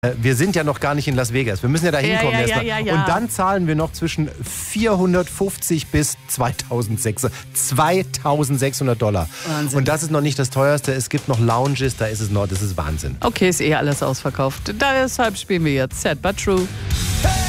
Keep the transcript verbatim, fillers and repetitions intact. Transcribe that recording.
Wir sind ja noch gar nicht in Las Vegas. Wir müssen ja da hinkommen ja, ja, erstmal. ja, ja. Und dann zahlen wir noch zwischen vierhundertfünfzig bis zweitausendsechshundert Dollar. Wahnsinn. Und das ist noch nicht das teuerste. Es gibt noch Lounges, da ist es noch, das ist Wahnsinn. Okay, ist eh alles ausverkauft. Deshalb spielen wir jetzt Sad But True.